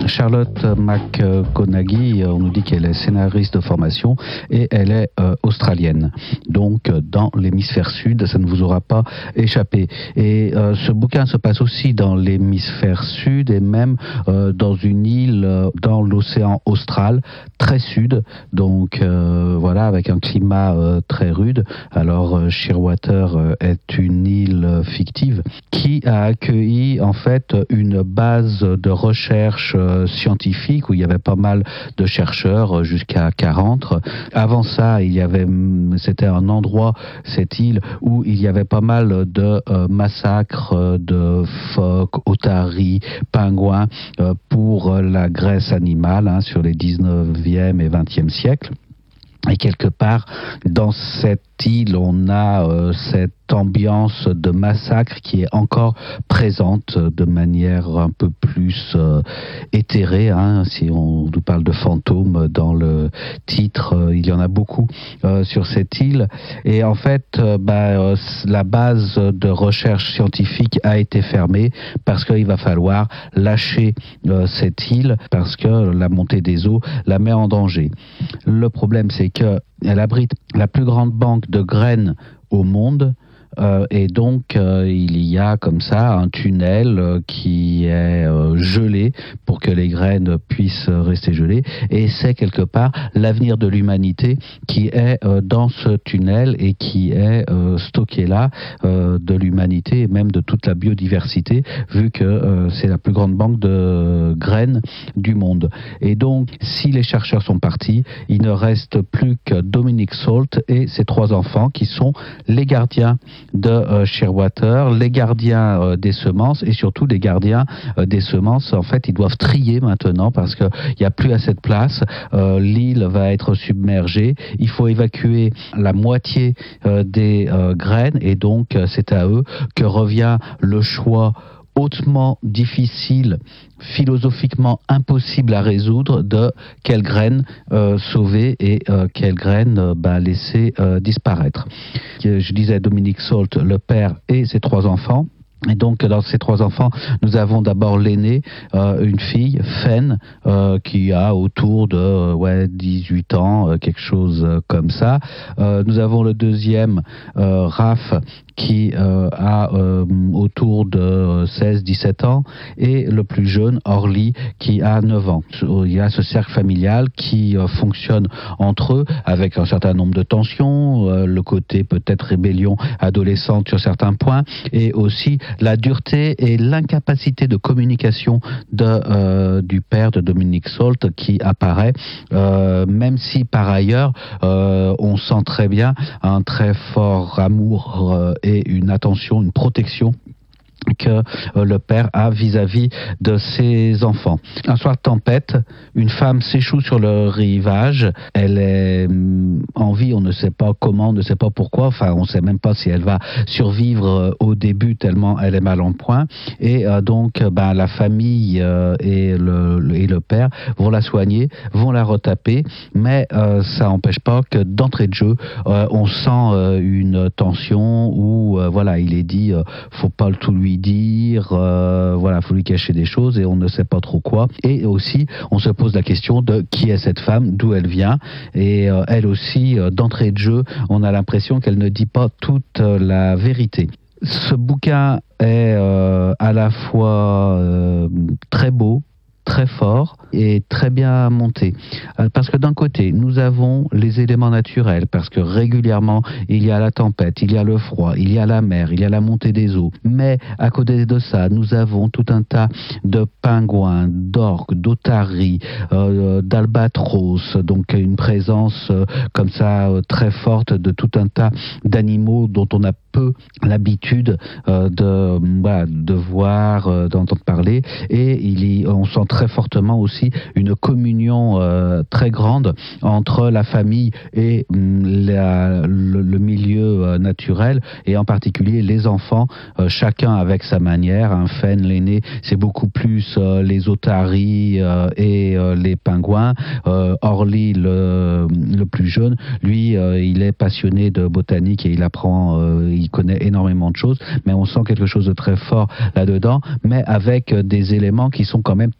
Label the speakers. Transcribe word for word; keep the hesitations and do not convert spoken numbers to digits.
Speaker 1: Charlotte McConaghy, on nous dit qu'elle est scénariste de formation et elle est euh, australienne. Donc dans l'hémisphère sud, ça ne vous aura pas échappé. Et euh, ce bouquin se passe aussi dans l'hémisphère sud et même euh, dans une île euh, dans l'océan austral, très sud. Donc euh, voilà, avec un climat euh, très rude. Alors euh, Shearwater euh, est une île euh, fictive qui a accueilli en fait une base de recherche euh, scientifique où il y avait pas mal de chercheurs, euh, jusqu'à quarante. Avant ça, il y avait, c'était un endroit, cette île, où il y avait pas mal de euh, massacres euh, de phoques, otaries, pingouins euh, pour euh, la graisse animale hein, sur les dix-neuvième et vingtième siècles. Et quelque part, dans cette île, on a euh, cette ambiance de massacre qui est encore présente de manière un peu plus euh, éthérée. Hein. Si on nous parle de fantômes dans le titre, euh, il y en a beaucoup euh, sur cette île. Et en fait, euh, bah, euh, la base de recherche scientifique a été fermée parce qu'il va falloir lâcher euh, cette île parce que la montée des eaux la met en danger. Le problème, c'est qu'elle abrite la plus grande banque de graines au monde. Euh, et donc euh, il y a comme ça un tunnel euh, qui est euh, gelé pour que les graines puissent rester gelées, et c'est quelque part l'avenir de l'humanité qui est euh, dans ce tunnel et qui est euh, stocké là, euh, de l'humanité et même de toute la biodiversité, vu que euh, c'est la plus grande banque de graines du monde. Et donc si les chercheurs sont partis, il ne reste plus que Dominic Salt et ses trois enfants qui sont les gardiens de euh, Shearwater, les gardiens euh, des semences et surtout les gardiens euh, des semences. En fait, ils doivent trier maintenant parce qu'il n'y a plus assez de place. Euh, l'île va être submergée. Il faut évacuer la moitié euh, des euh, graines et donc euh, c'est à eux que revient le choix hautement difficile, philosophiquement impossible à résoudre, de quelles graines euh, sauver et euh, quelles graines euh, bah, laisser euh, disparaître. Je disais Dominic Salt, le père et ses trois enfants. Et donc, dans ces trois enfants, nous avons d'abord l'aîné, euh, une fille, Fen, euh, qui a autour de euh, ouais, dix-huit ans, euh, quelque chose euh, comme ça. Euh, nous avons le deuxième, euh, Raph, qui euh, a euh, autour de seize dix-sept ans, et le plus jeune, Orly, qui a neuf ans. Il y a ce cercle familial qui euh, fonctionne entre eux avec un certain nombre de tensions, euh, le côté peut-être rébellion adolescente sur certains points, et aussi la dureté et l'incapacité de communication de, euh, du père de Dominic Salt qui apparaît, euh, même si par ailleurs euh, on sent très bien un très fort amour euh, et une attention, une protection que euh, le père a vis-à-vis de ses enfants. Un soir de tempête, une femme s'échoue sur le rivage. Elle est hum, en vie, on ne sait pas comment, on ne sait pas pourquoi. Enfin, on ne sait même pas si elle va survivre euh, au début tellement elle est mal en point. Et euh, donc, ben, la famille euh, et, le, le, et le père vont la soigner, vont la retaper, mais euh, ça n'empêche pas que d'entrée de jeu, euh, on sent euh, une tension où, euh, voilà, il est dit, euh, faut pas tout lui dire, euh, voilà, faut lui cacher des choses et on ne sait pas trop quoi. Et aussi, on se pose la question de qui est cette femme, d'où elle vient, et euh, elle aussi, euh, d'entrée de jeu, on a l'impression qu'elle ne dit pas toute euh, la vérité. Ce bouquin est euh, à la fois euh, très beau, très fort et très bien monté. Parce que d'un côté, nous avons les éléments naturels, parce que régulièrement, il y a la tempête, il y a le froid, il y a la mer, il y a la montée des eaux. Mais à côté de ça, nous avons tout un tas de pingouins, d'orques, d'otaries, euh, d'albatros, donc une présence euh, comme ça euh, très forte de tout un tas d'animaux dont on a peu l'habitude euh, de, voilà, de voir, euh, d'entendre parler. Et il y, on sent très fortement aussi une communion euh, très grande entre la famille et la, le, le milieu euh, naturel, et en particulier les enfants, euh, chacun avec sa manière. Un Fen, l'aîné, c'est beaucoup plus euh, les otaries euh, et euh, les pingouins. Euh, Orly, le, le plus jeune, lui, euh, il est passionné de botanique et il apprend, euh, il connaît énormément de choses, mais on sent quelque chose de très fort là-dedans, mais avec des éléments qui sont quand même